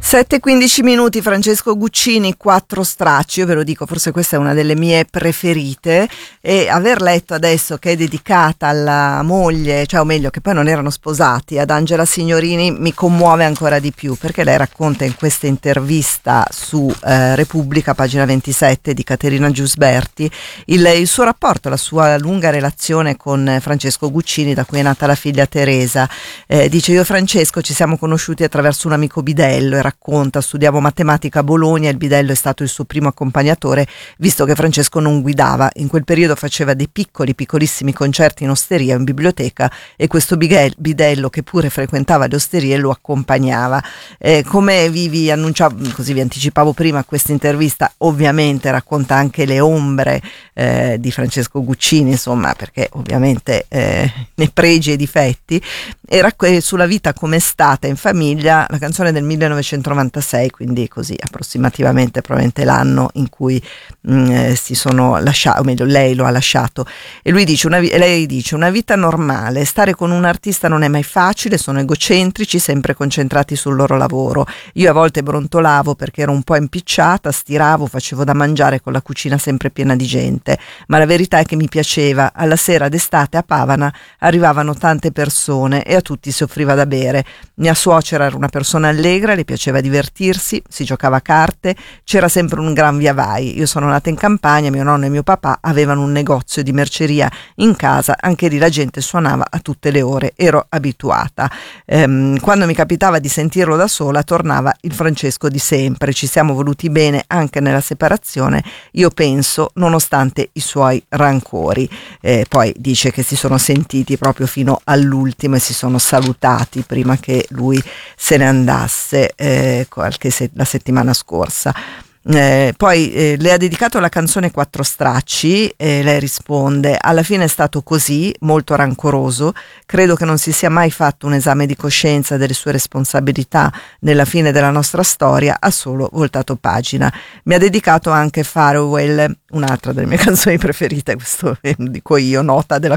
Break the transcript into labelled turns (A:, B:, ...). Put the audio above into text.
A: 7:15 minuti, Francesco Guccini, Quattro stracci. Io ve lo dico, forse questa è una delle mie preferite, e aver letto adesso che è dedicata alla moglie, cioè o meglio che poi non erano sposati, ad Angela Signorini, mi commuove ancora di più, perché lei racconta in questa intervista su Repubblica, pagina 27 di Caterina Giusberti, il suo rapporto, la sua lunga relazione con Francesco Guccini, da cui è nata la figlia Teresa. Dice: io e Francesco ci siamo conosciuti attraverso un amico bidello, e racconta: studiavo matematica a Bologna e il bidello è stato il suo primo accompagnatore, visto che Francesco non guidava. In quel periodo faceva dei piccolissimi concerti in osteria o in biblioteca, e questo bidello, che pure frequentava le osterie, lo accompagnava. Come vi annunciavo, così vi anticipavo prima, questa intervista ovviamente racconta anche le ombre di Francesco Guccini, insomma, perché ovviamente ne pregi e difetti. Era sulla vita come è stata in famiglia, la canzone del 1996, quindi così approssimativamente probabilmente l'anno in cui si sono lasciati, o meglio lei lo ha lasciato, e lei dice: una vita normale, stare con un artista non è mai facile, sono egocentrici, sempre concentrati sul loro lavoro. Io a volte brontolavo perché ero un po' impicciata, stiravo, facevo da mangiare con la cucina sempre piena di gente, ma la verità è che mi piaceva. Alla sera d'estate a Pavana arrivavano tante persone e a tutti si offriva da bere. Mia suocera era una persona allegra, le piaceva divertirsi, si giocava a carte, c'era sempre un gran via vai. Io sono nata in campagna, mio nonno e mio papà avevano un negozio di merceria in casa, anche lì la gente suonava a tutte le ore, ero abituata. Quando mi capitava di sentirlo da sola tornava il Francesco di sempre. Ci siamo voluti bene anche nella separazione, io penso, nonostante i suoi rancori. Poi dice che si sono sentiti proprio fino all'ultimo e si sono salutati prima che lui se ne andasse la settimana scorsa. Poi le ha dedicato la canzone Quattro stracci, e lei risponde: alla fine è stato così, molto rancoroso, credo che non si sia mai fatto un esame di coscienza delle sue responsabilità nella fine della nostra storia, ha solo voltato pagina. Mi ha dedicato anche Farewell, un'altra delle mie canzoni preferite, questo dico io, nota della